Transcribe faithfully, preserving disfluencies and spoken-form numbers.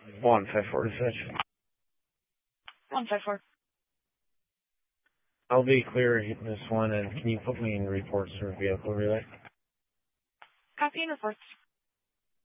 one five four six. one five four. I'll be clearing this one, and can you put me in reports for vehicle relay? Copy and reports.